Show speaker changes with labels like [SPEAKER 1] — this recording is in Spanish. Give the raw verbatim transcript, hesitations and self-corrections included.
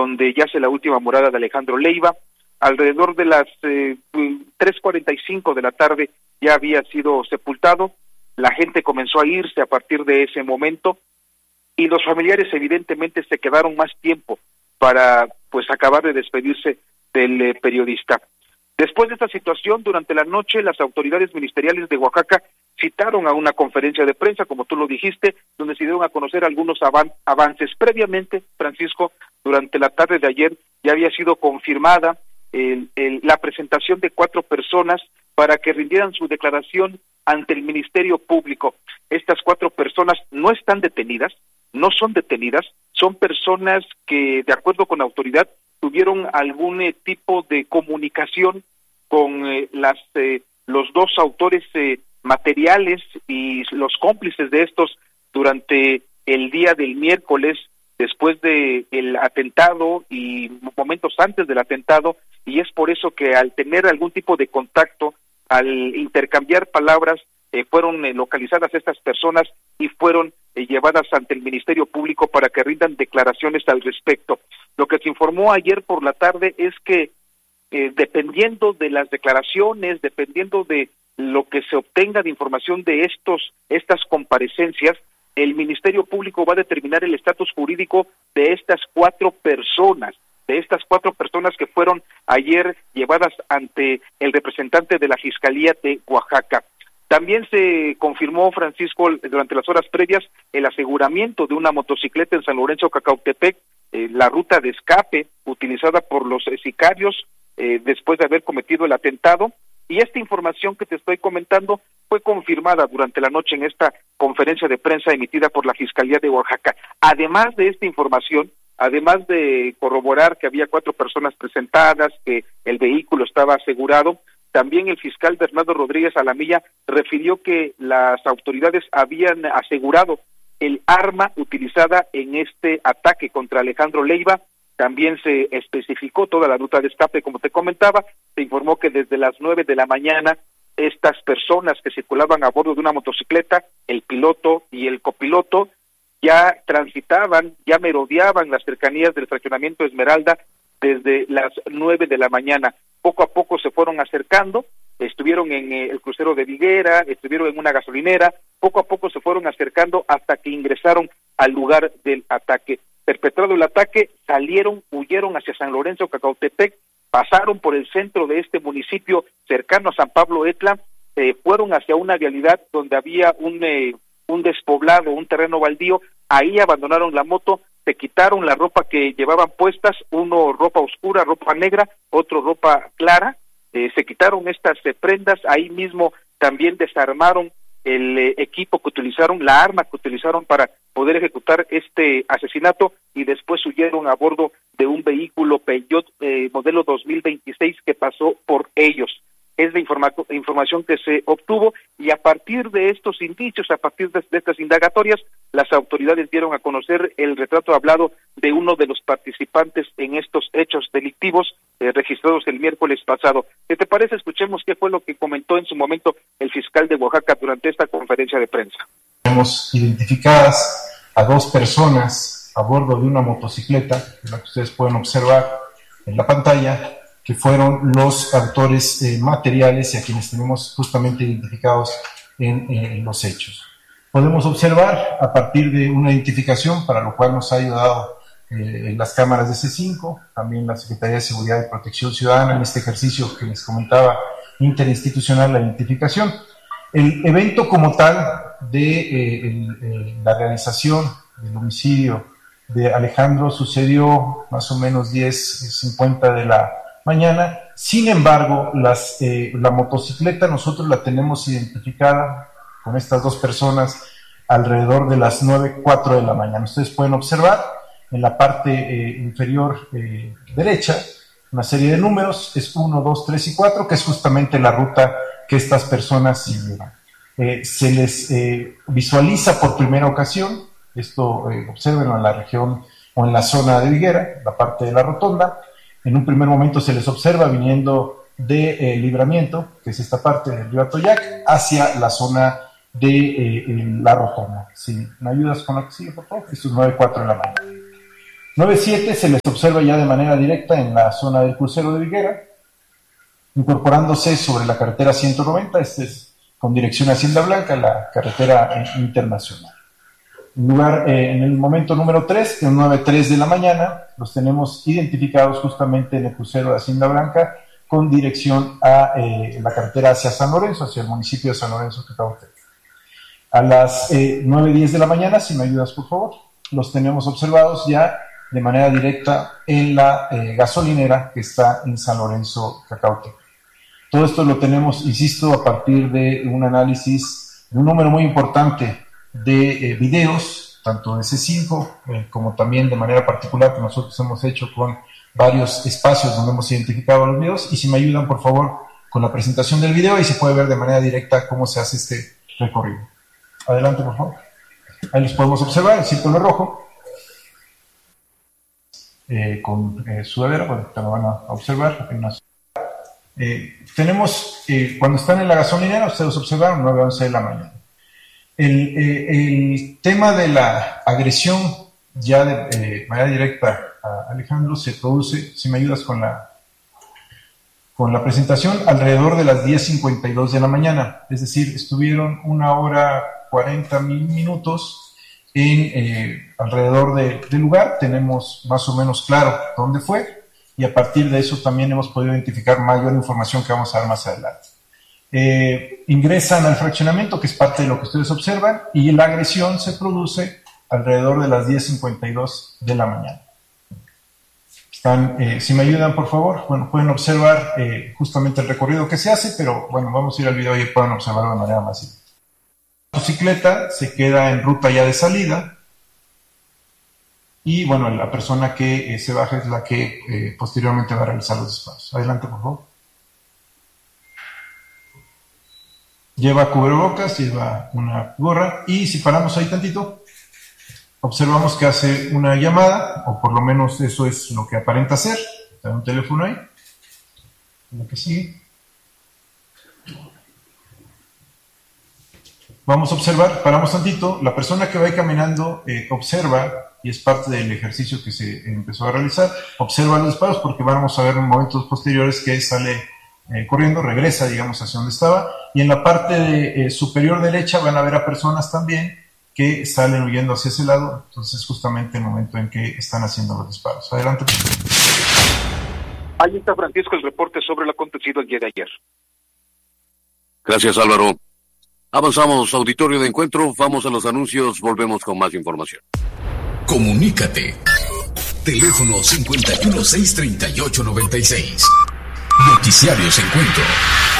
[SPEAKER 1] donde yace la última morada de Alejandro Leiva. Alrededor de las eh, tres cuarenta y cinco de la tarde ya había sido sepultado. La gente comenzó a irse a partir de ese momento y los familiares evidentemente se quedaron más tiempo para pues acabar de despedirse del eh, periodista. Después de esta situación, durante la noche, las autoridades ministeriales de Oaxaca citaron a una conferencia de prensa, como tú lo dijiste, donde se dieron a conocer algunos avan- avances. Previamente, Francisco, durante la tarde de ayer ya había sido confirmada el, el, la presentación de cuatro personas para que rindieran su declaración ante el Ministerio Público. Estas cuatro personas no están detenidas, no son detenidas, son personas que, de acuerdo con la autoridad, tuvieron algún eh, tipo de comunicación con eh, las eh, los dos autores eh, materiales y los cómplices de estos durante el día del miércoles, después de el atentado y momentos antes del atentado, y es por eso que al tener algún tipo de contacto, al intercambiar palabras, eh, fueron eh, localizadas estas personas y fueron eh, llevadas ante el Ministerio Público para que rindan declaraciones al respecto. Lo que se informó ayer por la tarde es que eh, dependiendo de las declaraciones, dependiendo de lo que se obtenga de información de estos estas comparecencias, el Ministerio Público va a determinar el estatus jurídico de estas cuatro personas, de estas cuatro personas que fueron ayer llevadas ante el representante de la Fiscalía de Oaxaca. También se confirmó, Francisco, durante las horas previas, el aseguramiento de una motocicleta en San Lorenzo, Cacautepec, eh, la ruta de escape utilizada por los eh, sicarios eh, después de haber cometido el atentado. Y esta información que te estoy comentando fue confirmada durante la noche en esta conferencia de prensa emitida por la Fiscalía de Oaxaca. Además de esta información, además de corroborar que había cuatro personas presentadas, que el vehículo estaba asegurado, también el fiscal Bernardo Rodríguez Alamilla refirió que las autoridades habían asegurado el arma utilizada en este ataque contra Alejandro Leiva. También se especificó toda la ruta de escape, como te comentaba. Se informó que desde las nueve de la mañana estas personas que circulaban a bordo de una motocicleta, el piloto y el copiloto, ya transitaban, ya merodeaban las cercanías del fraccionamiento Esmeralda desde las nueve de la mañana. Poco a poco se fueron acercando, estuvieron en eh, el crucero de Viguera, estuvieron en una gasolinera, poco a poco se fueron acercando hasta que ingresaron al lugar del ataque. Perpetrado el ataque, salieron, huyeron hacia San Lorenzo, Cacautepec, pasaron por el centro de este municipio cercano a San Pablo Etla, eh, fueron hacia una vialidad donde había un eh, un despoblado, un terreno baldío, ahí abandonaron la moto, se quitaron la ropa que llevaban puestas, uno ropa oscura, ropa negra, otro ropa clara, eh, se quitaron estas eh, prendas, ahí mismo también desarmaron el eh, equipo que utilizaron, la arma que utilizaron para poder ejecutar este asesinato y después huyeron a bordo de un vehículo Peugeot eh, modelo dos mil veintiséis que pasó por ellos. Es la informa- información que se obtuvo y a partir de estos indicios, a partir de, de estas indagatorias, las autoridades dieron a conocer el retrato hablado de uno de los participantes en estos hechos delictivos eh, registrados el miércoles pasado. ¿Qué te parece? Escuchemos qué fue lo que comentó en su momento el fiscal de Oaxaca durante esta conferencia de prensa.
[SPEAKER 2] Tenemos identificadas a dos personas a bordo de una motocicleta, la que ustedes pueden observar en la pantalla, que fueron los autores eh, materiales y a quienes tenemos justamente identificados en, en los hechos. Podemos observar a partir de una identificación, para lo cual nos ha ayudado eh, las cámaras de C cinco, también la Secretaría de Seguridad y Protección Ciudadana en este ejercicio que les comentaba interinstitucional, la identificación. El evento como tal de eh, el, eh, la realización del homicidio de Alejandro sucedió más o menos diez cincuenta de la mañana. Sin embargo, las, eh, la motocicleta nosotros la tenemos identificada con estas dos personas alrededor de las nueve cuatro de la mañana. Ustedes pueden observar en la parte eh, inferior eh, derecha una serie de números, es uno, dos, tres y cuatro, que es justamente la ruta que estas personas siguieron. Eh, se les eh, visualiza por primera ocasión, esto eh, observen en la región o en la zona de Viguera, la parte de la rotonda. En un primer momento se les observa viniendo de eh, Libramiento, que es esta parte del río Atoyac, hacia la zona de eh, la rotonda. Si me ayudas con la que sigue, por favor. Esto es nueve cuatro de la mañana. nueve siete se les observa ya de manera directa en la zona del crucero de Viguera, incorporándose sobre la carretera ciento noventa, este es con dirección a Hacienda Blanca, la carretera internacional. En, lugar, eh, en el momento número tres, de nueve tres de la mañana, los tenemos identificados justamente en el crucero de Hacienda Blanca, con dirección a eh, la carretera hacia San Lorenzo, hacia el municipio de San Lorenzo, Cacautepec. A las eh, nueve diez de la mañana, si me ayudas por favor, los tenemos observados ya de manera directa en la eh, gasolinera que está en San Lorenzo, Cacautepec. Todo esto lo tenemos, insisto, a partir de un análisis de un número muy importante de eh, videos, tanto de C cinco eh, como también de manera particular que nosotros hemos hecho con varios espacios donde hemos identificado los videos. Y si me ayudan por favor con la presentación del video, y se puede ver de manera directa cómo se hace este recorrido. Adelante por favor. Ahí los podemos observar, el círculo rojo eh, con eh, sudadera, bueno, te lo van a observar en una... Eh, tenemos, eh, cuando están en la gasolinera, ustedes observaron, nueve once de la mañana. El, eh, el tema de la agresión ya de eh, manera directa a Alejandro se produce, si me ayudas con la con la presentación, alrededor de las diez cincuenta y dos de la mañana, es decir, estuvieron una hora cuarenta minutos en eh, alrededor de, del lugar, tenemos más o menos claro dónde fue, y a partir de eso también hemos podido identificar mayor información que vamos a ver más adelante. Eh, ingresan al fraccionamiento, que es parte de lo que ustedes observan, y la agresión se produce alrededor de las diez cincuenta y dos de la mañana. Están, eh, si me ayudan por favor, bueno, pueden observar eh, justamente el recorrido que se hace, pero bueno, vamos a ir al video y pueden observarlo de manera más directa. La motocicleta se queda en ruta ya de salida, y bueno, la persona que eh, se baja es la que eh, posteriormente va a realizar los disparos. Adelante por favor. Lleva cubrebocas, lleva una gorra, y si paramos ahí tantito, observamos que hace una llamada, o por lo menos eso es lo que aparenta ser. Está un teléfono ahí. Lo que sigue. Vamos a observar, paramos tantito, la persona que va ahí caminando eh, observa, y es parte del ejercicio que se empezó a realizar, observa los disparos, porque vamos a ver en momentos posteriores que sale eh, corriendo, regresa, digamos, hacia donde estaba, y en la parte de, eh, superior derecha van a ver a personas también que salen huyendo hacia ese lado, entonces justamente el momento en que están haciendo los disparos. Adelante.
[SPEAKER 1] Ahí está, Francisco, el reporte sobre lo acontecido el día de ayer.
[SPEAKER 3] Gracias, Álvaro. Avanzamos, auditorio de encuentro, vamos a los anuncios, volvemos con más información.
[SPEAKER 4] Comunícate. Teléfono cincuenta y uno, seiscientos treinta y ocho, noventa y seis. Noticiarios Encuentro.